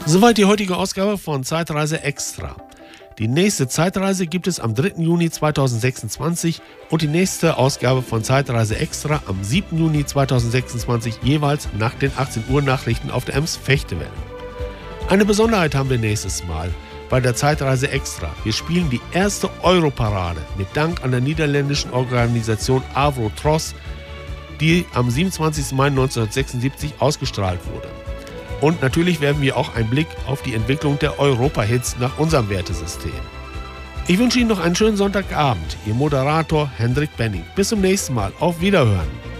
Soweit die heutige Ausgabe von Zeitreise Extra. Die nächste Zeitreise gibt es am 3. Juni 2026 und die nächste Ausgabe von Zeitreise Extra am 7. Juni 2026 jeweils nach den 18 Uhr Nachrichten auf der Ems Fechtewelle. Eine Besonderheit haben wir nächstes Mal bei der Zeitreise Extra. Wir spielen die erste Europarade mit Dank an der niederländischen Organisation Avro Tros, die am 27. Mai 1976 ausgestrahlt wurde. Und natürlich werden wir auch einen Blick auf die Entwicklung der Europa-Hits nach unserem Wertesystem. Ich wünsche Ihnen noch einen schönen Sonntagabend. Ihr Moderator Hendrik Benning. Bis zum nächsten Mal. Auf Wiederhören.